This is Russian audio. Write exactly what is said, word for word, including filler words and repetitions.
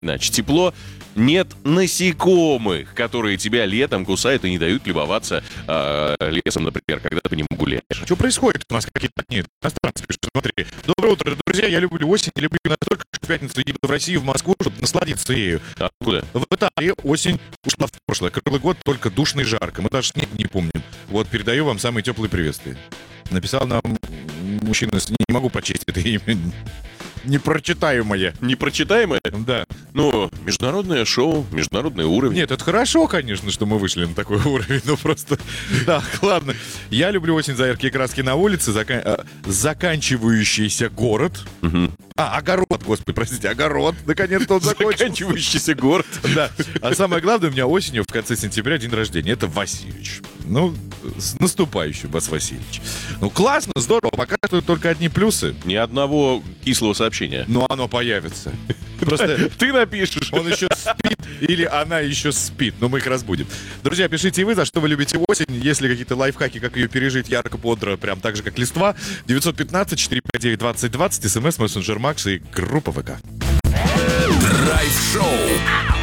Значит, тепло, нет насекомых, которые тебя летом кусают и не дают любоваться э, лесом, например, когда ты по нему гуляешь. Что происходит у нас? Какие-то нет, иностранцы пишут. Смотри. Доброе утро, друзья. Я люблю осень. Люблю настолько, что в пятницу еду в Россию, в Москву, чтобы насладиться ею. А куда? В Италии осень ушла в прошлое. Круглый год только душно и жарко. Мы даже снег не помним. Вот, передаю вам самые теплые приветствия. Написал нам мужчина, не могу прочесть это имя. Непрочитаемое. Непрочитаемое? Да. Ну, международное шоу, международный уровень. Нет, это хорошо, конечно, что мы вышли на такой уровень, но просто... Да, ладно. Я люблю очень за яркие краски на улице, зака... а, заканчивающийся город. Угу. А, огород, господи, простите, огород. Наконец-то он закончился. Заканчивающийся город. Да. А самое главное, у меня осенью, в конце сентября, день рождения. Это Васильевич. Ну, с наступающим вас, Васильевич. Ну, классно, здорово. Пока что только одни плюсы. Ни одного кислого сообщения. Но оно появится. Просто ты напишешь. Он еще спит или она еще спит. Но мы их разбудим. Друзья, пишите и вы, за что вы любите осень. Если какие-то лайфхаки, как ее пережить ярко, бодро, прям так же, как листва. девятьсот пятнадцать четыреста пятьдесят девять двадцать двадцать. СМС, мессенджер Макс и группа ВК. Драйв-шоу.